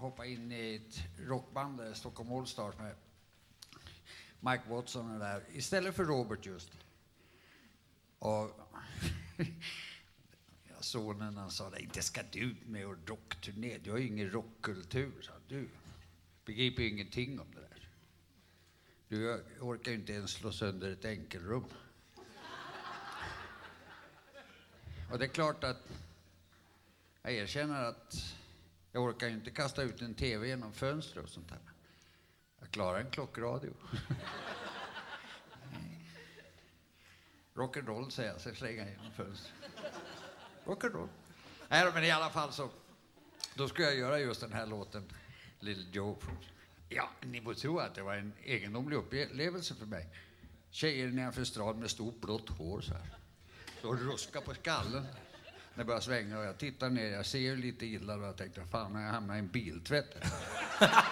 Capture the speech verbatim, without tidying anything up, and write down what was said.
hoppa in i ett rockband där, Stockholm All Stars med Mike Watson och där, istället för Robert just. Och sonen han sa, inte ska du ut med och rockturné, du har ju ingen rockkultur, sa du. Begriper ju ingenting om det där. Du orkar ju inte ens slå sönder ett enkelrum. Och det är klart att jag erkänner att jag orkar ju inte kasta ut en tv genom fönster och sånt där. Jag klarar en klockradio. Rock'n'roll säger jag, så slänger jag genom fönster. Rock'n'roll. Nej, men i alla fall så, då skulle jag göra just den här låten, Little Joe. Ja, ni får tro att det var en egendomlig upplevelse för mig. Tjejer nedanför strad med stort blått hår så här. Så ruska på skallen. Det börjar svänga och jag tittar ner, jag ser lite illa och jag tänkte, fan, jag hamnar i en biltvätt.